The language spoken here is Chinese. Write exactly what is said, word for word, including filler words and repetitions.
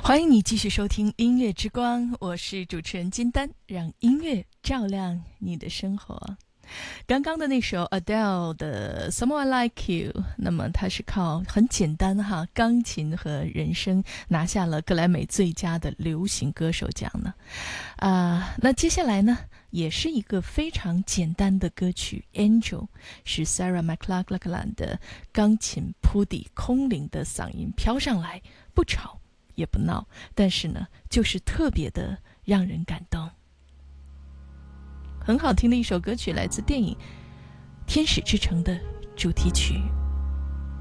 欢迎你继续收听音乐之光，我是主持人金丹，让音乐照亮你的生活。刚刚的那首 Adele 的 Someone Like You， 那么它是靠很简单哈，钢琴和人声拿下了格莱美最佳的流行歌手奖呢。啊、呃，那接下来呢，也是一个非常简单的歌曲 Angel， 是 Sarah McLachlan 的钢琴铺底空灵的嗓音飘上来，不吵也不闹，但是呢，就是特别的让人感动。很好听的一首歌曲，来自电影《天使之城》的主题曲。